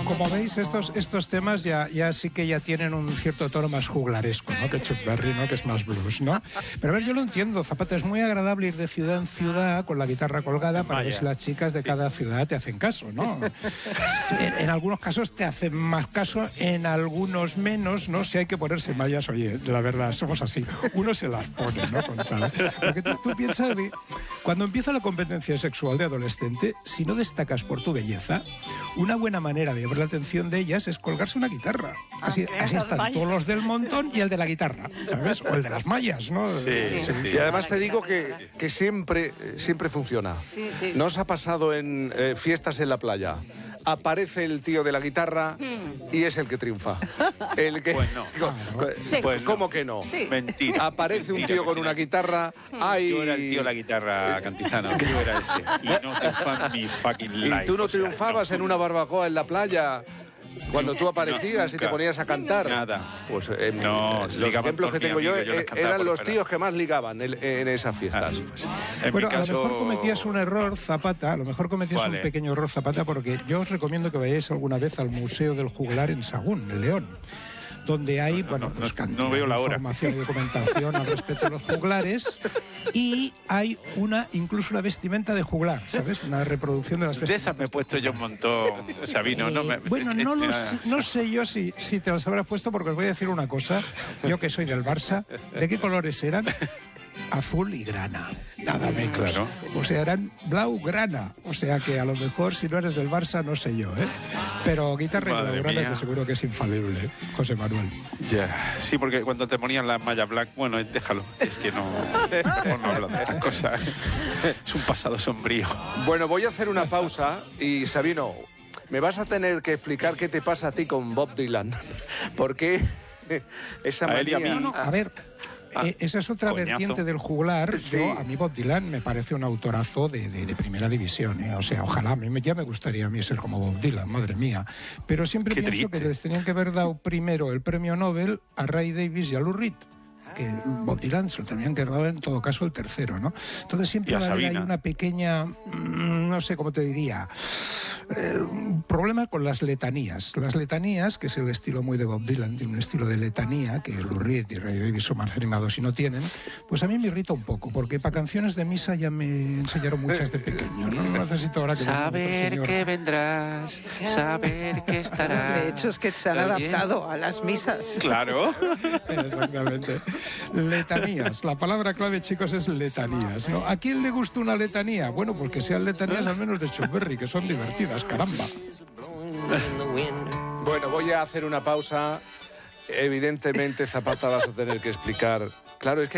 Como veis, estos temas ya sí que ya tienen un cierto tono más juglaresco, ¿no? Que Chuck Berry, ¿no? Que es más blues, ¿no? Pero a ver, yo lo entiendo, Zapata, es muy agradable ir de ciudad en ciudad con la guitarra colgada para ver si las chicas de cada ciudad te hacen caso, ¿no? En algunos casos te hacen más caso, en algunos menos, ¿no? Si hay que ponerse mallas, oye, la verdad, somos así. Uno se las pone, ¿no? Con tal. Porque tú piensas, cuando empieza la competencia sexual de adolescente, si no destacas por tu belleza, una buena manera de llamar la atención de ellas es colgarse una guitarra. Así están todos los del montón y el de la guitarra, ¿sabes? O el de las mallas, ¿no? Sí. Y además te digo que siempre funciona. Sí. ¿No os ha pasado en fiestas en la playa? Aparece el tío de la guitarra y es el que triunfa. El que, pues no. ¿Cómo que no? Sí. Mentira. Aparece un tío con una guitarra. Yo era el tío de la guitarra cantizana. Yo era ese. Y no triunfaba mi fucking life. ¿Y tú no triunfabas en una barbacoa en la playa? Cuando tú aparecías y te ponías a cantar. Nada. Pues los ejemplos que tengo yo eran los tíos que más ligaban en esas fiestas. Bueno, a lo mejor cometías un error, Zapata, un pequeño error, Zapata, porque yo os recomiendo que vayáis alguna vez al Museo del Juglar en Sagún, en León, donde hay, no veo la hora. Información y documentación al respecto de los juglares, y hay incluso una vestimenta de juglar, ¿sabes? Una reproducción de las vestimentas. De esas me he puesto yo un montón, Sabino. No sé yo si te las habrás puesto, porque os voy a decir una cosa, yo que soy del Barça, ¿de qué colores eran? Azul y grana, nada menos. Claro. O sea, eran blaugrana. O sea que a lo mejor si no eres del Barça, no sé yo, ¿eh? Pero guitarra y blaugrana te seguro que es infalible, José Manuel. Ya, sí, porque cuando te ponían las mallas black, bueno, déjalo, es que no hablo de estas cosas. Es un pasado sombrío. Bueno, voy a hacer una pausa y, Sabino, me vas a tener que explicar qué te pasa a ti con Bob Dylan. ¿Por qué esa manía? A ver... esa es otra vertiente del juglar. Sí. A mí Bob Dylan me parece un autorazo de primera división, ¿eh? O sea, ojalá, ya me gustaría a mí ser como Bob Dylan, madre mía. Pero siempre pienso que les tenían que haber dado primero el premio Nobel a Ray Davies y a Lou Reed, que Bob Dylan se lo tenían que dar en todo caso el tercero, ¿no? Entonces siempre va a haber ahí una pequeña, no sé cómo te diría, un problema con las letanías. Las letanías, que es el estilo muy de Bob Dylan, tiene un estilo de letanía, que Lou Reed y Ray Davies son más animados y no tienen, pues a mí me irrita un poco, porque para canciones de misa ya me enseñaron muchas de pequeño, ¿no? No necesito ahora que... Saber que vendrás, saber que estarás. De hecho, es que se han adaptado a las misas. Claro. Exactamente. Letanías. La palabra clave, chicos, es letanías, ¿no? ¿A quién le gusta una letanía? Bueno, pues que sean letanías al menos de Chuck Berry, que son divertidas, caramba. Bueno, voy a hacer una pausa. Evidentemente, Zapata, vas a tener que explicar. Claro, es que